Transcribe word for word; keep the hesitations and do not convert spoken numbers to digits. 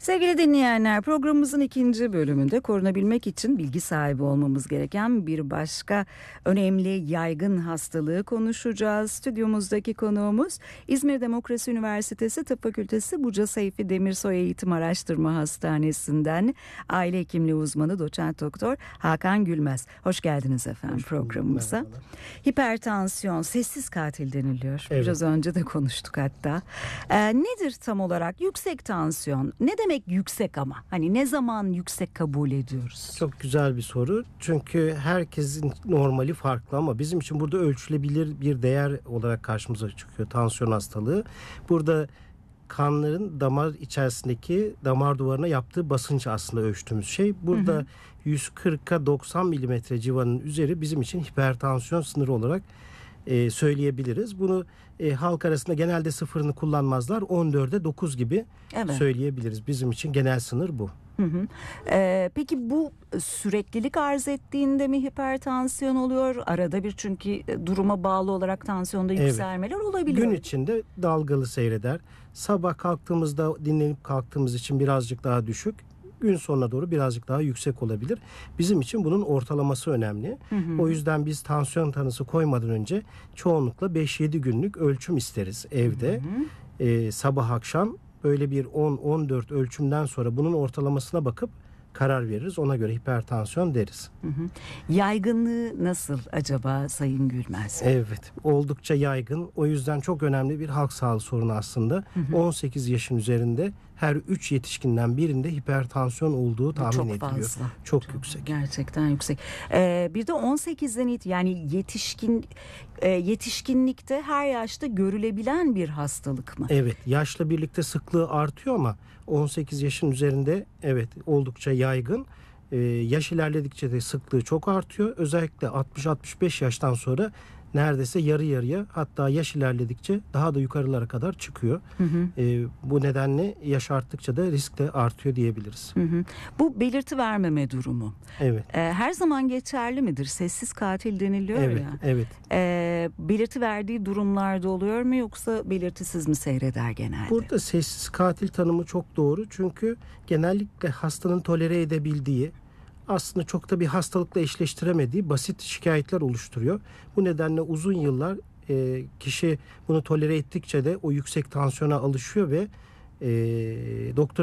Sevgili dinleyenler, programımızın ikinci bölümünde korunabilmek için bilgi sahibi olmamız gereken bir başka önemli yaygın hastalığı konuşacağız. Stüdyomuzdaki konuğumuz İzmir Demokrasi Üniversitesi Tıp Fakültesi Buca Seyfi Demirsoy Eğitim Araştırma Hastanesi'nden aile hekimliği uzmanı doçent doktor Hakan Gülmez. Hoş geldiniz efendim Hoş programımıza. Merhabalar. Hipertansiyon sessiz katil deniliyor. Evet. Biraz önce de konuştuk hatta. Ee, nedir tam olarak yüksek tansiyon? Ne demek yüksek ama? Hani ne zaman yüksek kabul ediyoruz? Çok güzel bir soru. Çünkü herkesin normali farklı ama bizim için burada ölçülebilir bir değer olarak karşımıza çıkıyor tansiyon hastalığı. Burada kanların damar içerisindeki damar duvarına yaptığı basınç aslında ölçtüğümüz şey. Burada hı hı. yüz kırka doksan milimetre civarının üzeri bizim için hipertansiyon sınırı olarak e, söyleyebiliriz. Bunu e, halk arasında genelde sıfırını kullanmazlar. on dörde dokuz gibi evet. söyleyebiliriz. Bizim için genel sınır bu. Hı hı. Ee, peki bu süreklilik arz ettiğinde mi hipertansiyon oluyor? Arada bir çünkü duruma bağlı olarak tansiyonda yükselmeler evet. olabiliyor. Gün içinde dalgalı seyreder. Sabah kalktığımızda dinlenip kalktığımız için birazcık daha düşük. Gün sonuna doğru birazcık daha yüksek olabilir. Bizim için bunun ortalaması önemli. Hı hı. O yüzden biz tansiyon tanısı koymadan önce çoğunlukla beş yedi günlük ölçüm isteriz evde. Hı hı. Ee, sabah akşam böyle bir on on dört ölçümden sonra bunun ortalamasına bakıp karar veririz. Ona göre hipertansiyon deriz. Hı hı. Yaygınlığı nasıl acaba Sayın Gülmez? Evet, oldukça yaygın. O yüzden çok önemli bir halk sağlığı sorunu aslında. Hı hı. on sekiz yaşın üzerinde her üç yetişkinden birinde hipertansiyon olduğu tahmin çok ediliyor. Fazla. Çok, çok yüksek. Gerçekten yüksek. Ee, bir de on sekizden it yani yetişkin e, yetişkinlikte her yaşta görülebilen bir hastalık mı? Evet, yaşla birlikte sıklığı artıyor ama on sekiz yaşın üzerinde evet oldukça yaygın. Ee, yaş ilerledikçe de sıklığı çok artıyor. Özellikle altmış altmış beş yaştan sonra neredeyse yarı yarıya, hatta yaş ilerledikçe daha da yukarılara kadar çıkıyor. Hı hı. Ee, bu nedenle yaş arttıkça da risk de artıyor diyebiliriz. Hı hı. Bu belirti vermeme durumu. Evet. Ee, her zaman geçerli midir? Sessiz katil deniliyor evet, ya. Evet. Ee, belirti verdiği durumlarda oluyor mu yoksa belirtisiz mi seyreder genelde? Burada sessiz katil tanımı çok doğru. Çünkü genellikle hastanın tolere edebildiği, aslında çok da bir hastalıkla eşleştiremediği basit şikayetler oluşturuyor. Bu nedenle uzun yıllar e, kişi bunu tolere ettikçe de o yüksek tansiyona alışıyor ve e, doktor